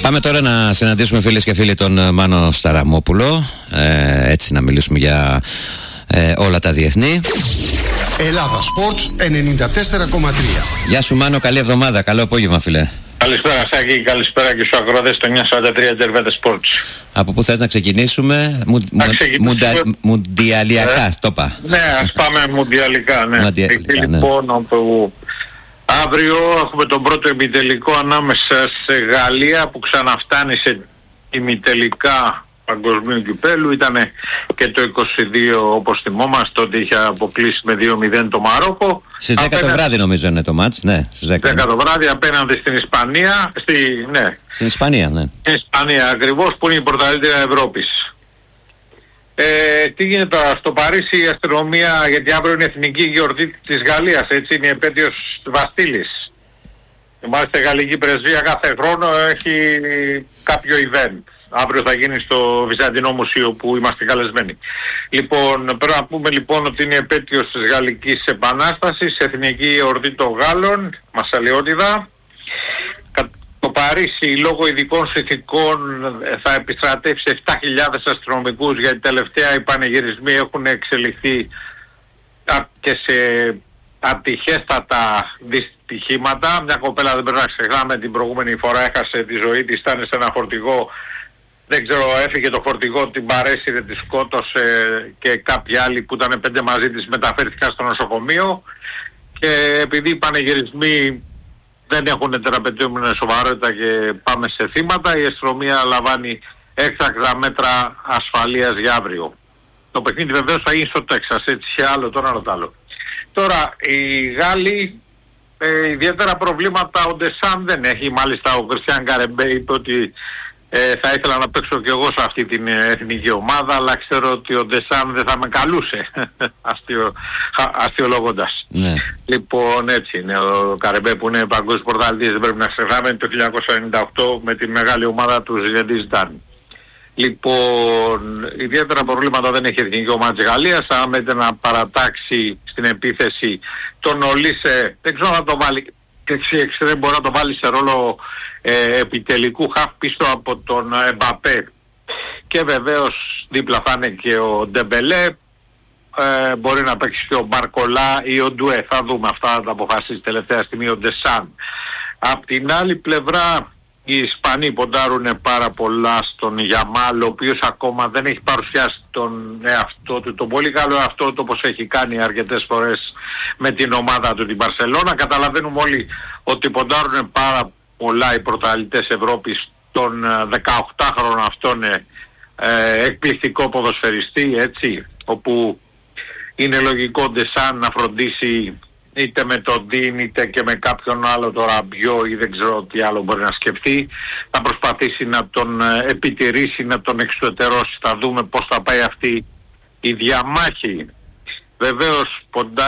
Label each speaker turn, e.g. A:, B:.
A: Πάμε τώρα να συναντήσουμε φίλες και φίλοι τον Μάνο Σταραμόπουλο, έτσι να μιλήσουμε για όλα τα διεθνή.
B: Ελλάδα Sports 94,3.
A: Γεια σου Μάνο, καλή εβδομάδα, καλό απόγευμα φίλε.
C: Καλησπέρα Σάκη, καλησπέρα και στους ακροατές στο 943 Τζερβέτε Sports.
A: Από πού θες να ξεκινήσουμε? Μουντιαλιακά, το είπα.
C: Ναι, ας πάμε μουντιαλικά, ναι. Λοιπόν, όπου αύριο έχουμε τον πρώτο ημιτελικό ανάμεσα σε Γαλλία που ξαναφτάνει σε ημιτελικά παγκοσμίου κυπέλου. Ήταν και το 22 όπως θυμόμαστε, ότι είχε αποκλείσει με 2-0 το Μαρόκο.
A: Στις 10 το βράδυ νομίζω είναι το μάτς, ναι. Στις 10
C: το βράδυ απέναντι στην Ισπανία.
A: Στην Ισπανία, ναι.
C: Στην Ισπανία ακριβώς, που είναι η πρωταθλήτρια Ευρώπης. Τι γίνεται τώρα στο Παρίσι? Η αστυνομία, γιατί αύριο είναι εθνική γιορτή της Γαλλίας, έτσι, είναι η επέτειος Βαστίλης. Μάλιστα η γαλλική πρεσβεία κάθε χρόνο έχει κάποιο event. Αύριο θα γίνει στο Βυζαντινό Μουσείο που είμαστε καλεσμένοι. Λοιπόν, πρέπει να πούμε λοιπόν ότι είναι επέτειος της Γαλλικής Επανάστασης, εθνική εορτή των Γάλλων, Μασσαλιώτιδα. Το Παρίσι λόγω ειδικών συνθηκών θα επιστρατεύσει 7.000 αστυνομικούς, γιατί τελευταία οι πανηγυρισμοί έχουν εξελιχθεί και σε ατυχέστατα δυστυχήματα. Μια κοπέλα, δεν πρέπει να ξεχνάμε, την προηγούμενη φορά έχασε τη ζωή της, ήταν σε ένα φορτηγό. Δεν ξέρω, έφυγε το φορτηγό, την παρέσυρε, τη σκότωσε και κάποιοι άλλοι που ήταν 5 μαζί της μεταφέρθηκαν στο νοσοκομείο. Και επειδή οι πανηγυρισμοί δεν έχουν τεραπετούμενη σοβαρότητα και πάμε σε θύματα, η αστυνομία λαμβάνει έκτακτα μέτρα ασφαλείας για αύριο. Το παιχνίδι βεβαίως θα γίνει στο Τέξας, έτσι, και άλλο το ένα το άλλο. Τώρα, οι Γάλλοι ιδιαίτερα προβλήματα ο Ντεσάν δεν έχει. Μάλιστα ο Κριστιαν Καρεμπέ είπε ότι θα ήθελα να παίξω και εγώ σε αυτή την εθνική ομάδα, αλλά ξέρω ότι ο Ντεσάν δεν θα με καλούσε, αστειολογώντας.
A: Ναι.
C: Λοιπόν, έτσι είναι. Ο Καρεμπέ που είναι παγκόσμιος πρωταθλητής, δεν πρέπει να ξεχνάμε, το 1998 με τη μεγάλη ομάδα του Ζινεντίν Ζιντάν. Λοιπόν, ιδιαίτερα προβλήματα δεν έχει η εθνική ομάδα της Γαλλίας. Αν μένετε να παρατάξει στην επίθεση τον Ολίσε, δεν ξέρω να το βάλει δεν μπορεί να το βάλει σε ρόλο επιτελικού χαφ πίσω από τον Εμπαπέ. Και βεβαίως δίπλα θα είναι και ο Ντεμπελέ, μπορεί να παίξει και ο Μπαρκολά ή ο Ντουέ, θα δούμε, αυτά θα τα αποφασίσει τελευταία στιγμή ο Ντεσάν. Απ' την άλλη πλευρά οι Ισπανοί ποντάρουν πάρα πολλά στον Γιαμάλ, ο οποίος ακόμα δεν έχει παρουσιάσει τον εαυτό του, τον πολύ καλό εαυτό του, όπως έχει κάνει αρκετές φορές με την ομάδα του την Μπαρσελόνα. Καταλαβαίνουμε όλοι ότι ποντάρουν πάρα πολλά οι πρωταθλητές Ευρώπης τον 18χρονο αυτόν εκπληκτικό ποδοσφαιριστή, έτσι, όπου είναι λογικό Ντεσάν να φροντίσει είτε με τον Ντίν είτε και με κάποιον άλλο, το Ραμπιό ή δεν ξέρω τι άλλο μπορεί να σκεφτεί. Θα προσπαθήσει να τον επιτηρήσει, να τον εξουδετερώσει. Θα δούμε πώς θα πάει αυτή η διαμάχη. Βεβαίως ποντά